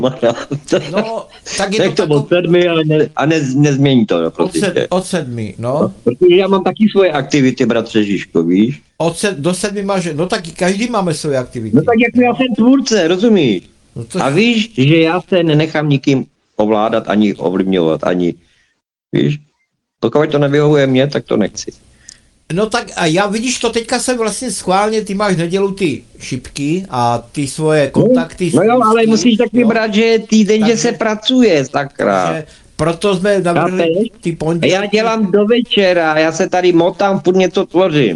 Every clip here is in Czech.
No, tak je to od 7 a nezmění to. No, od 7, no. Protože já mám taky svoje aktivity, bratře Žižko, víš? Do 7 máš, no tak každý máme svoje aktivity. No tak jako já jsem tvůrce, rozumíš? No to... A víš, že já se nenechám nikým ovládat, ani ovlivňovat, ani, víš? Pokud to nevyhovuje mě, tak to nechci. No tak a já vidíš to, teďka jsem vlastně schválně, ty máš nedělu ty šipky a ty svoje kontakty. No jo, ale musíš tak vybrat, že je týden, že se pracuje, sakra. Proto jsme navrhli ty pondělky. Já dělám do večera, já se tady motám, furt něco tvořím.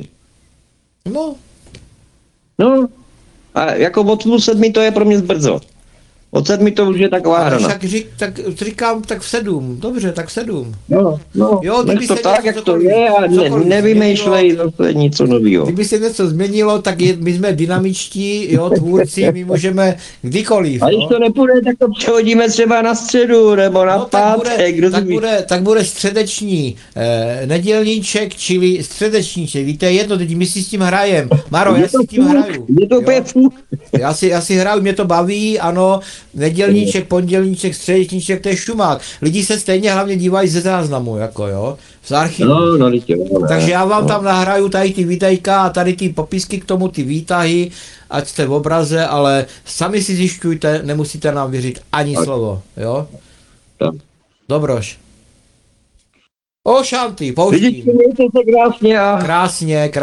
No, a jako od 7 to je pro mě brzo. Od 7 to už je taková hrana. Tak říkám, tak v 7. Dobře, tak v 7. No, jo, nech to tak, jak to je a nevymýšlej zase nic novýho. Kdyby se něco změnilo, tak my jsme dynamičtí, jo, tvůrci, my můžeme kdykoliv. A když to nepůjde, tak to přehodíme třeba na středu nebo na pátek. Tak bude středeční nedělníček, čili středečníček. Víte, jedno, teď my si s tím hrajem. Maro, já si s tím hraju. Je to úplně fuk. Já si hraju, mě to baví, ano. Nedělníček, pondělníček, středečníček, to je šumák. Lidi se stejně hlavně dívají ze záznamu, jako jo, z archivu. Takže já vám tam nahraju tady ty videjka a tady ty popisky k tomu, ty výtahy, ať jste v obraze, ale sami si zjišťujte, nemusíte nám věřit ani slovo, jo? Dobroš. O, šanty, pouštím. Krásně.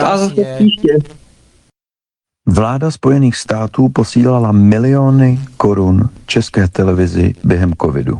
Vláda Spojených států posílala miliony korun České televizi během covidu.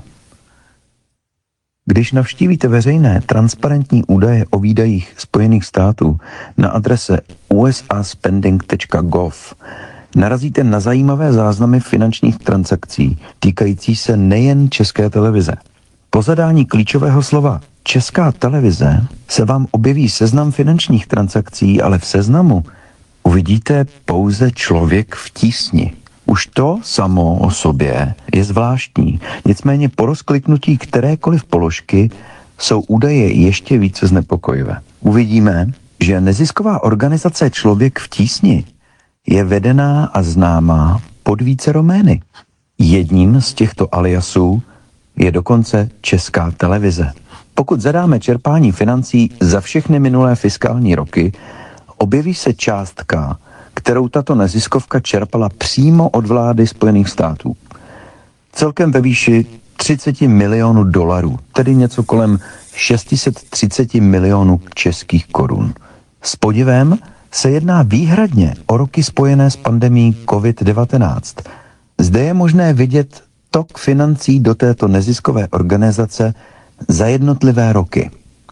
Když navštívíte veřejné transparentní údaje o výdajích Spojených států na adrese usaspending.gov, narazíte na zajímavé záznamy finančních transakcí týkající se nejen České televize. Po zadání klíčového slova Česká televize se vám objeví seznam finančních transakcí, ale v seznamu uvidíte pouze člověk v tísni. Už to samo o sobě je zvláštní, nicméně po rozkliknutí kterékoliv položky jsou údaje ještě více znepokojivé. Uvidíme, že nezisková organizace Člověk v tísni je vedená a známá pod vícero jmény. Jedním z těchto aliasů je dokonce Česká televize. Pokud zadáme čerpání financí za všechny minulé fiskální roky, objeví se částka, kterou tato neziskovka čerpala přímo od vlády Spojených států. Celkem ve výši 30 milionů dolarů, tedy něco kolem 630 milionů českých korun. S podivem se jedná výhradně o roky spojené s pandemií COVID-19. Zde je možné vidět tok financí do této neziskové organizace za jednotlivé roky.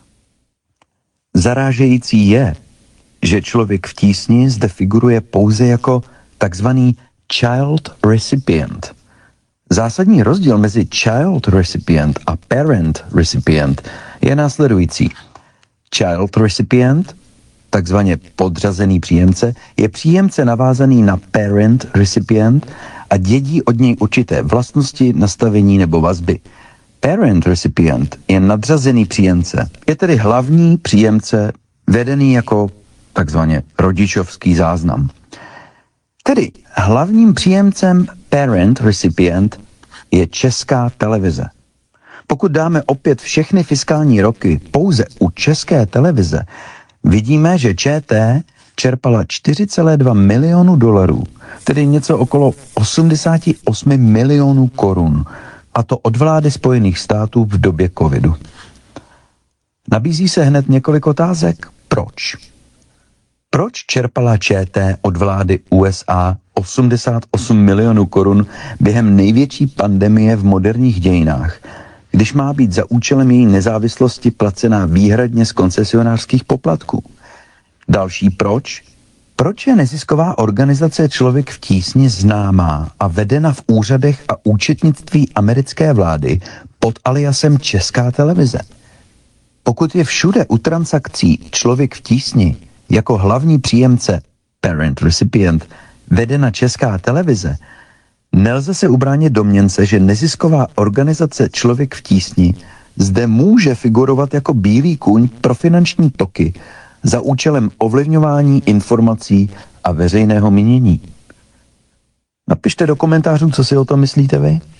Zarážející je, že Člověk v tísni zde figuruje pouze jako takzvaný child recipient. Zásadní rozdíl mezi child recipient a parent recipient je následující. Child recipient, takzvaně podřazený příjemce, je příjemce navázaný na parent recipient a dědí od něj určité vlastnosti, nastavení nebo vazby. Parent recipient je nadřazený příjemce, je tedy hlavní příjemce vedený jako takzvaně rodičovský záznam. Tedy hlavním příjemcem parent recipient je Česká televize. Pokud dáme opět všechny fiskální roky pouze u České televize, vidíme, že ČT čerpala 4,2 milionu dolarů, tedy něco okolo 88 milionů korun, a to od vlády Spojených států v době covidu. Nabízí se hned několik otázek. Proč? Proč čerpala ČT od vlády USA 88 milionů korun během největší pandemie v moderních dějinách, když má být za účelem její nezávislosti placená výhradně z koncesionářských poplatků? Další proč? Proč je nezisková organizace Člověk v tísni známá a vedena v úřadech a účetnictví americké vlády pod aliasem Česká televize? Pokud je všude u transakcí Člověk v tísni jako hlavní příjemce parent recipient vedena Česká televize, nelze se ubránit domněnce, že nezisková organizace Člověk v tísni zde může figurovat jako bílý kůň pro finanční toky za účelem ovlivňování informací a veřejného mínění. Napište do komentářů, co si o tom myslíte vy.